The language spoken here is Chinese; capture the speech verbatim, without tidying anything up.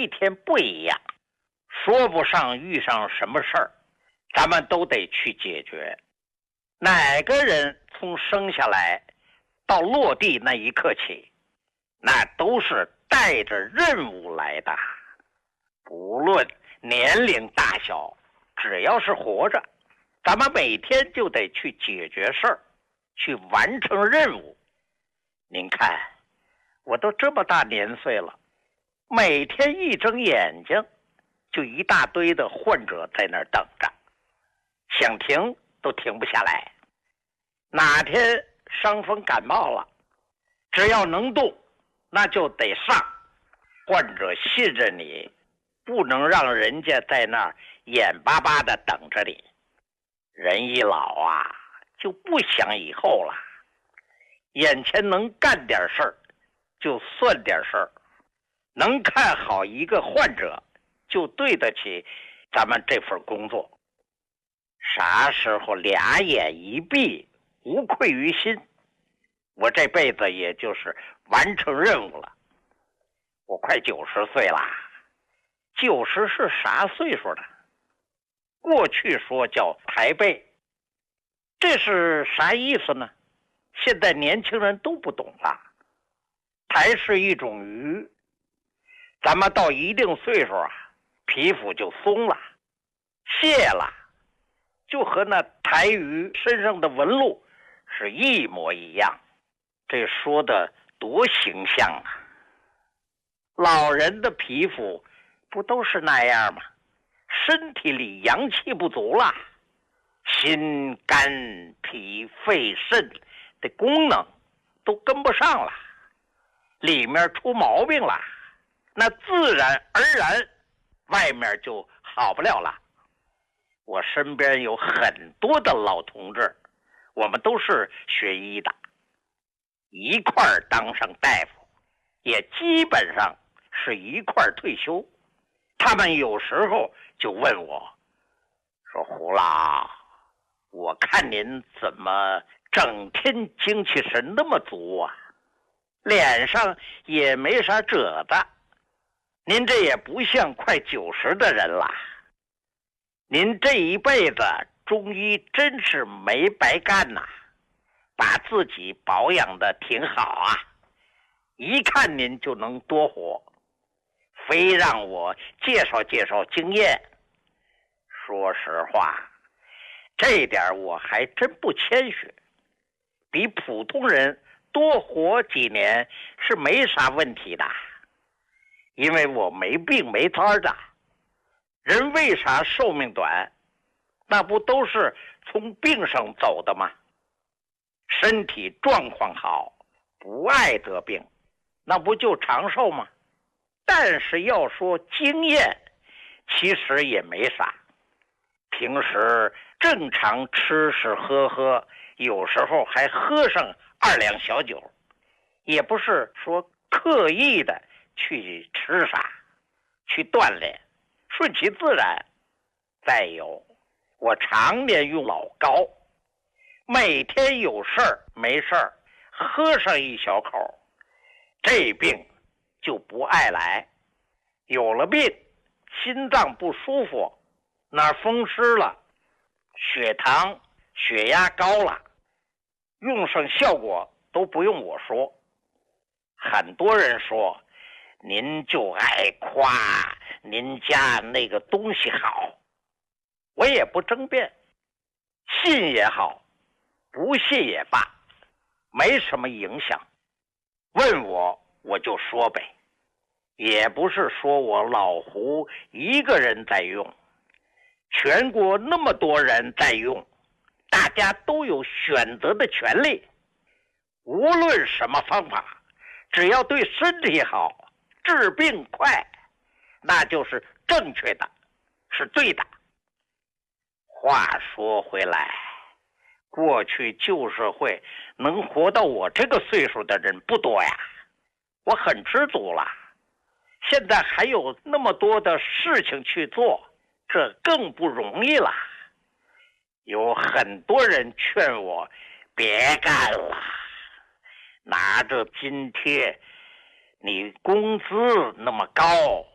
一天不一样，说不上遇上什么事儿，咱们都得去解决。哪个人从生下来到落地那一刻起，那都是带着任务来的，不论年龄大小，只要是活着，咱们每天就得去解决事儿，去完成任务。您看，我都这么大年岁了，每天一睁眼睛就一大堆的患者在那儿等着，想停都停不下来。哪天伤风感冒了，只要能动那就得上。患者信任你，不能让人家在那儿眼巴巴的等着你。人一老啊，就不想以后了，眼前能干点事儿就算点事儿，能看好一个患者就对得起咱们这份工作。啥时候俩眼一闭，无愧于心，我这辈子也就是完成任务了。我快九十岁了，九十是啥岁数的？过去说叫抬背，这是啥意思呢？现在年轻人都不懂了。抬是一种鱼，咱们到一定岁数啊，皮肤就松了，卸了，就和那抬鱼身上的纹路是一模一样。这说的多形象啊！老人的皮肤不都是那样吗？身体里阳气不足了，心肝脾肺肾的功能都跟不上了，里面出毛病了，那自然而然外面就好不了了。我身边有很多的老同志，我们都是学医的，一块儿当上大夫，也基本上是一块儿退休。他们有时候就问我说，胡老，我看您怎么整天精气神那么足啊，脸上也没啥褶子，您这也不像快九十的人了，您这一辈子中医真是没白干呐，把自己保养的挺好啊，一看您就能多活，非让我介绍介绍经验。说实话，这点我还真不谦虚，比普通人多活几年是没啥问题的，因为我没病没灾的。人为啥寿命短？那不都是从病上走的吗？身体状况好，不爱得病，那不就长寿吗？但是要说经验，其实也没啥。平时正常吃吃喝喝，有时候还喝上二两小酒，也不是说刻意的去吃啥，去锻炼，顺其自然。再有，我常年用老膏，每天有事儿没事儿喝上一小口，这病就不爱来。有了病，心脏不舒服，哪儿风湿了，血糖血压高了，用上效果都不用我说。很多人说您就爱夸您家那个东西好，我也不争辩，信也好，不信也罢，没什么影响。问我我就说呗，也不是说我老胡一个人在用，全国那么多人在用，大家都有选择的权利。无论什么方法，只要对身体好，治病快，那就是正确的，是对的。话说回来，过去旧社会能活到我这个岁数的人不多呀，我很知足了。现在还有那么多的事情去做，这更不容易了。有很多人劝我别干了，拿着津贴，你工资那么高，